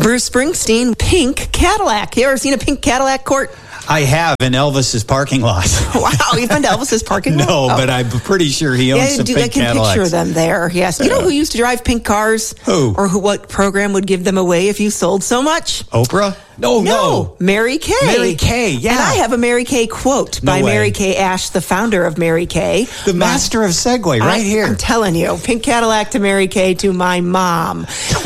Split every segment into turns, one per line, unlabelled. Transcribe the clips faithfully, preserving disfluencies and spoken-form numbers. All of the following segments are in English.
Bruce Springsteen, pink Cadillac. You ever seen a pink Cadillac, Court?
I have in Elvis's parking lot.
Wow, you've been to Elvis's parking lot?
No,
oh.
but I'm pretty sure he owns
yeah,
some
do,
pink
I can
Cadillacs.
picture them there, yes. You know who used to drive pink cars?
Who?
Or who? What program would give them away if you sold so much?
Oprah? No, no.
No, Mary Kay.
Mary Kay, yeah.
And I have a Mary Kay quote
No
by
way.
Mary Kay Ash, the founder of Mary Kay.
The master of Segway, right
I,
here.
I'm telling you, pink Cadillac to Mary Kay to my mom.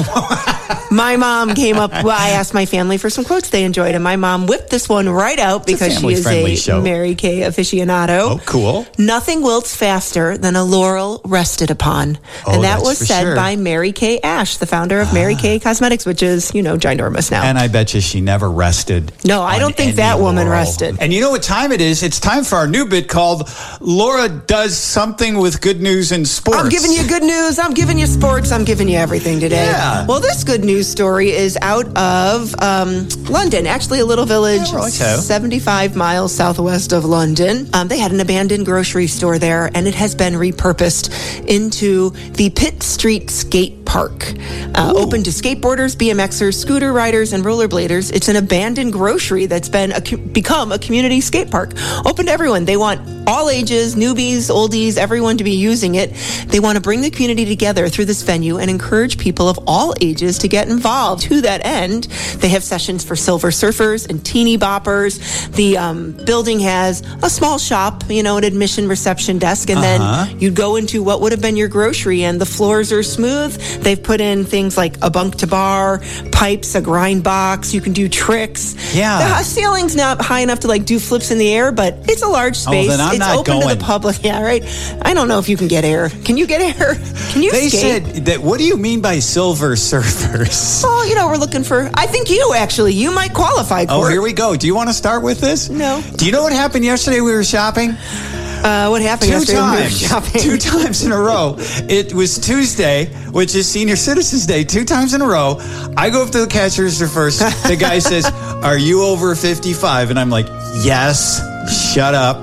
My mom came up, well, I asked my family for some quotes they enjoyed, and my mom whipped this one right out because she is a
show.
Mary Kay aficionado.
Oh, cool.
Nothing wilts faster than a laurel rested upon.
Oh,
and that
that's
was
for
said
sure.
by Mary Kay Ash, the founder of Mary Kay Cosmetics, which is, you know, ginormous now.
And I bet you she never rested.
No, I
on
don't think
any
that woman
laurel.
rested.
And you know what time it is? It's time for our new bit called Laura Does Something with Good News in Sports.
I'm giving you good news. I'm giving you sports. I'm giving you everything today.
Yeah.
Well, this good news story is out of um, London, actually a little village
Yeah, right, so.
seventy-five miles southwest of London. Um, they had an abandoned grocery store there, and it has been repurposed into the Pitt Street Skate Park. Uh, open to skateboarders, B M Xers, scooter riders, and rollerbladers. It's an abandoned grocery that's been a, become a community skate park. Open to everyone. They want all ages, newbies, oldies, everyone to be using it. They want to bring the community together through this venue and encourage people of all ages to get involved. To that end, they have sessions for silver surfers and teeny boppers. The um, building has a small shop, you know, an admission reception desk, and
Uh-huh.
then you'd go into what would have been your grocery, and the floors are smooth. They've put in things like a bunk to bar, pipes, a grind box. You can do tricks.
Yeah.
The ceiling's not high enough to like do flips in the air, but it's a large space.
then I'm
it's
not
open to
going.
the public. Yeah, right. I don't know if you can get air. Can you get air? Can you
They
skate?
said that. What do you mean by silver surfers?
Oh, you know, we're looking for. I think you actually. You might qualify.
Oh,
Court.
here we go. Do you want to start with this?
No.
Do you know what happened yesterday? We were shopping.
Uh, what happened
Two
yesterday when we were
times.
shopping?
Two times in a row. It was Tuesday, which is Senior Citizens Day. Two times in a row. I go up to the cash register first. The guy says, "Are you over fifty-five?" And I'm like, "Yes." Shut up.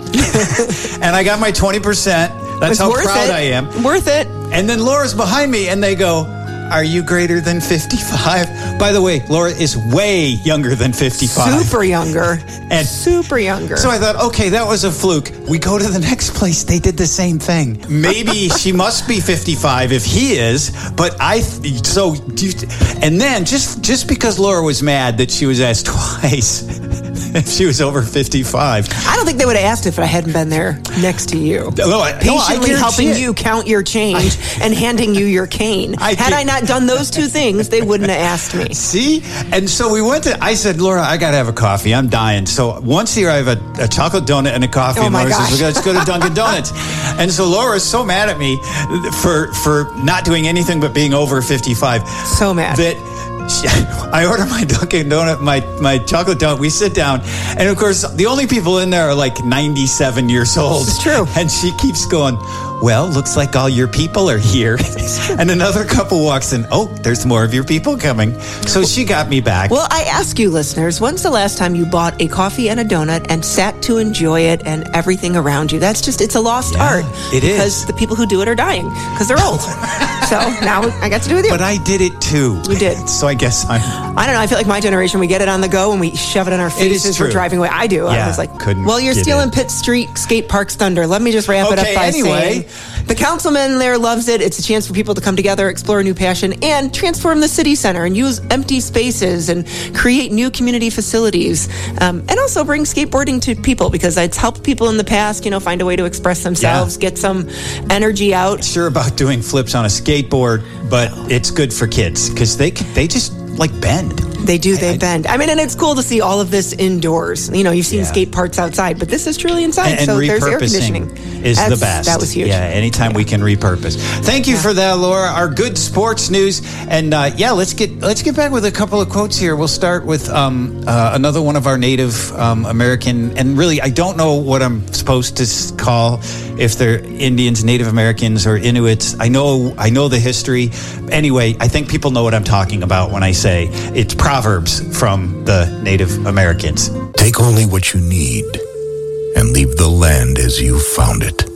And I got my twenty percent. That's
It's
how
worth
proud
it.
I am.
Worth it.
And then Laura's behind me, and they go, "Are you greater than fifty-five?" By the way, Laura is way younger than fifty-five.
Super younger.
And
super younger.
So I thought, okay, that was a fluke. We go to the next place. They did the same thing. Maybe she must be fifty-five if he is. But I, th- so, do you, and then just just because Laura was mad that she was asked twice if she was over fifty-five.
I don't think they would have asked if I hadn't been there next to you.
No, I, no, I
Patiently helping
guarantee it.
you count your change and handing you your cane.
I
Had
did-
I not done those two things, they wouldn't have asked me.
See? And so we went to, I said, Laura, I got to have a coffee. I'm dying. So once a year, I have a, a chocolate donut and a coffee.
Oh,
and
my
Laura
gosh.
says, well, let's go to Dunkin' Donuts. And so Laura is so mad at me for, for not doing anything but being over fifty-five.
So mad.
That she, I order my Dunkin' Donut, my, my chocolate donut. We sit down. And of course, the only people in there are like ninety-seven years old.
It's true.
And she keeps going, well, looks like all your people are here. And another couple walks in. Oh, there's more of your people coming. So she got me back.
Well, I ask you, listeners, when's the last time you bought a coffee and a donut and sat to enjoy it and everything around you? That's just, it's a lost
Yeah,
art.
it is.
Because the people who do it are dying because they're old. So now I got to do it with you.
But I did it too.
You did.
So I guess I'm.
I don't know. I feel like my generation, we get it on the go and we shove it in our
is
faces. We're
true.
driving away. I do.
Yeah,
I was like,
couldn't
well, you're
get
stealing
it.
Pitt Street Skate Park's thunder. Let me just wrap it
Okay,
up by
anyway.
saying the councilman there loves it. It's a chance for people to come together, explore a new passion, and transform the city center and use empty spaces and create new community facilities. Um, and also bring skateboarding to people because it's helped people in the past, you know, find a way to express themselves, get some energy out.
Sure about doing flips on a skateboard, but it's good for kids because they they just like bend.
They do, they
I-
bend. I mean, and it's cool to see all of this indoors. You know, you've seen
Yeah.
skate parks outside, but this is truly inside.
And, and
so there's air
repurposing
conditioning.
is the
That's-
best.
That was huge.
Yeah, anytime we can repurpose. Thank you for that, Laura. Our good sports news, and uh, yeah, let's get let's get back with a couple of quotes here. We'll start with um, uh, another one of our Native um, American, and really, I don't know what I'm supposed to s- call if they're Indians, Native Americans, or Inuits. I know I know the history. Anyway, I think people know what I'm talking about when I say it's Proverbs from the Native Americans.
Take only what you need and leave the land as you found it.